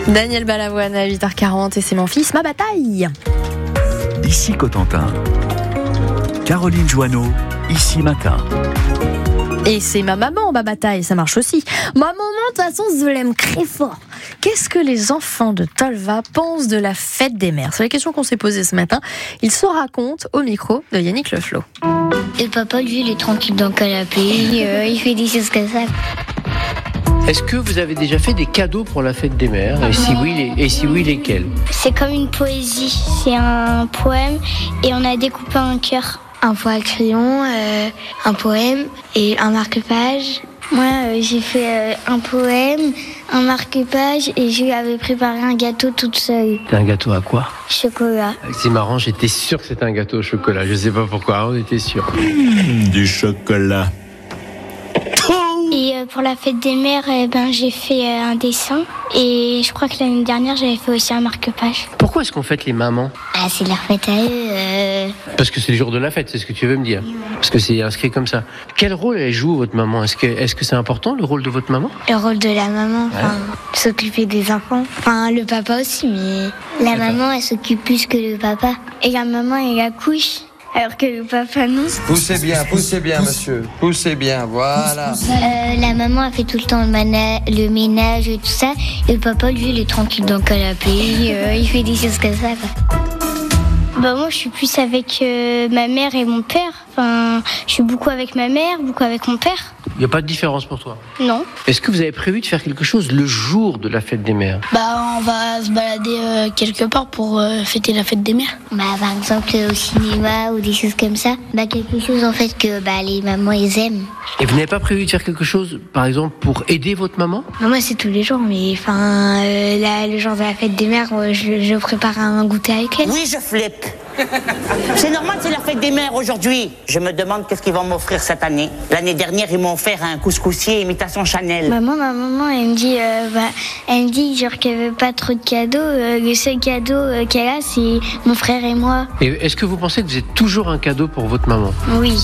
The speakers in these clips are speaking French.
Daniel Balavoine à 8h40 et c'est mon fils, ma bataille. Ici Cotentin. Caroline Joanneau, ici matin. Et c'est ma maman, ma bataille, ça marche aussi. Ma maman, de toute façon, je l'aime très fort. Qu'est-ce que les enfants de Tolva pensent de la fête des mères? C'est la question qu'on s'est posée ce matin. Ils se racontent au micro de Yannick Leflo. Et papa, lui, il est tranquille dans le canapé, il fait des choses comme ça. Est-ce que vous avez déjà fait des cadeaux pour la fête des mères? Et si oui, lesquels? C'est comme une poésie, c'est un poème et on a découpé un cœur. Un pot à crayon, un poème et un marque-page. Moi, j'ai fait un poème, un marque-page et je lui avais préparé un gâteau toute seule. C'est un gâteau à quoi? Chocolat. C'est marrant, j'étais sûr que c'était un gâteau au chocolat. Je sais pas pourquoi, on était sûr. Du chocolat. Et pour la fête des mères, j'ai fait un dessin. Et je crois que l'année dernière, j'avais fait aussi un marque-page. Pourquoi est-ce qu'on fête les mamans? Ah, c'est leur fête à eux. Parce que c'est le jour de la fête, c'est ce que tu veux me dire. Parce que c'est inscrit comme ça. Quel rôle elle joue, votre maman? Est-ce que c'est important, le rôle de votre maman? Le rôle de la maman, s'occuper des enfants. Enfin, le papa aussi, mais la maman, elle s'occupe plus que le papa. Et la maman, elle accouche. Alors que le papa, non. Poussez bien, monsieur. Poussez bien, voilà. La maman a fait tout le temps le ménage et tout ça. Et le papa, lui, il est tranquille dans le canapé. Il fait des choses comme ça, quoi. Moi, je suis plus avec ma mère et mon père. Enfin, je suis beaucoup avec ma mère, beaucoup avec mon père. Il n'y a pas de différence pour toi? Non. Est-ce que vous avez prévu de faire quelque chose le jour de la fête des mères? On va se balader quelque part pour fêter la fête des mères. Par exemple au cinéma ou des choses comme ça. Quelque chose en fait que les mamans ils aiment. Et vous n'avez pas prévu de faire quelque chose, par exemple, pour aider votre maman? Moi c'est tous les jours, mais le jour de la fête des mères, je prépare un goûter avec elle. Oui, je flippe. C'est normal, c'est la fête des mères aujourd'hui. Je me demande qu'est-ce qu'ils vont m'offrir cette année. L'année dernière, ils m'ont offert un couscoussier imitation Chanel. Ma maman, elle me dit genre qu'elle veut pas trop de cadeaux. Le seul cadeau qu'elle a, c'est mon frère et moi. Et est-ce que vous pensez que vous êtes toujours un cadeau pour votre maman? Oui.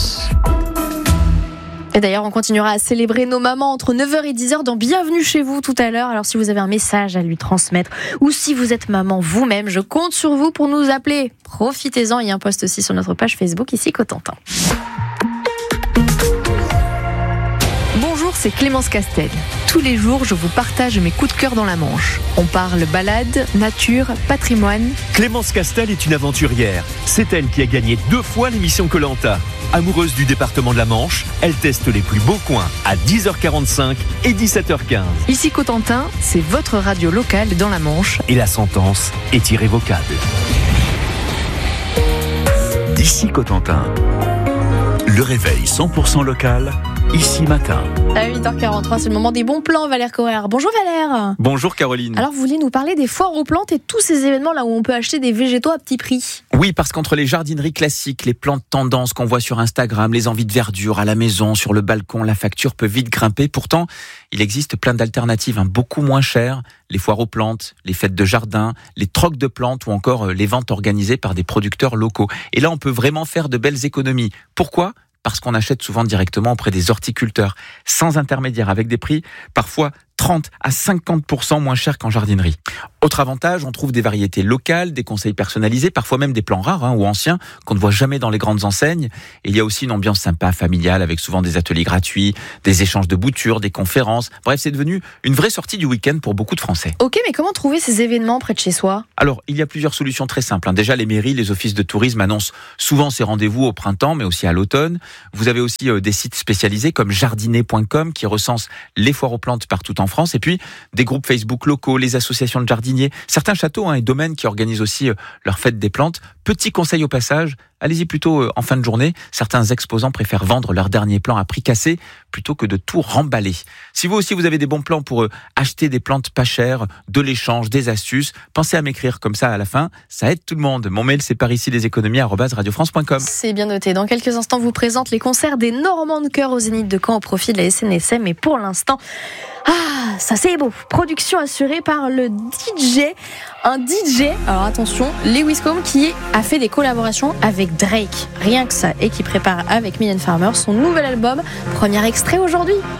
Et d'ailleurs, on continuera à célébrer nos mamans entre 9h et 10h dans Bienvenue chez vous tout à l'heure. Alors si vous avez un message à lui transmettre ou si vous êtes maman vous-même, je compte sur vous pour nous appeler. Profitez-en, il y a un post aussi sur notre page Facebook ici Cotentin. Bonjour, c'est Clémence Castel. Tous les jours, je vous partage mes coups de cœur dans la Manche. On parle balade, nature, patrimoine. Clémence Castel est une aventurière. C'est elle qui a gagné 2 fois l'émission Koh-Lanta. Amoureuse du département de la Manche, elle teste les plus beaux coins à 10h45 et 17h15. Ici Cotentin, c'est votre radio locale dans la Manche. Et la sentence est irrévocable. D'ici Cotentin. Le réveil 100% local, ici matin. À 8h43, c'est le moment des bons plans, Valère Correa. Bonjour Valère. Bonjour Caroline. Alors vous vouliez nous parler des foires aux plantes et tous ces événements là où on peut acheter des végétaux à petit prix. Oui, parce qu'entre les jardineries classiques, les plantes tendances qu'on voit sur Instagram, les envies de verdure à la maison, sur le balcon, la facture peut vite grimper. Pourtant, il existe plein d'alternatives beaucoup moins chères. Les foires aux plantes, les fêtes de jardin, les trocs de plantes ou encore les ventes organisées par des producteurs locaux. Et là, on peut vraiment faire de belles économies. Pourquoi ? Parce qu'on achète souvent directement auprès des horticulteurs, sans intermédiaire, avec des prix parfois 30 à 50% moins chers qu'en jardinerie. Autre avantage, on trouve des variétés locales, des conseils personnalisés, parfois même des plants rares ou anciens qu'on ne voit jamais dans les grandes enseignes. Et il y a aussi une ambiance sympa, familiale, avec souvent des ateliers gratuits, des échanges de boutures, des conférences. Bref, c'est devenu une vraie sortie du week-end pour beaucoup de Français. Ok, mais comment trouver ces événements près de chez soi ? Alors, il y a plusieurs solutions très simples. Déjà, les mairies, les offices de tourisme annoncent souvent ces rendez-vous au printemps, mais aussi à l'automne. Vous avez aussi des sites spécialisés comme jardiner.com qui recensent les foires aux plantes partout en France. Et puis, des groupes Facebook locaux, les associations de jardiniers, certains châteaux et domaines qui organisent aussi leur fête des plantes. Petit conseil au passage, allez-y plutôt en fin de journée. Certains exposants préfèrent vendre leurs derniers plants à prix cassé plutôt que de tout remballer. Si vous aussi vous avez des bons plans pour acheter des plantes pas chères, de l'échange, des astuces, pensez à m'écrire comme ça à la fin, ça aide tout le monde. Mon mail c'est parici-leséconomies@radiofrance.com. C'est bien noté. Dans quelques instants, vous présente les concerts des Normands de Chœur au Zénith de Caen au profit de la SNSM. Et pour l'instant, ça c'est beau. Production assurée par le DJ. Un DJ, alors attention, Lewis Combs qui a fait des collaborations avec Drake. Rien que ça. Et qui prépare avec Mylène Farmer son nouvel album. Premier extrait aujourd'hui.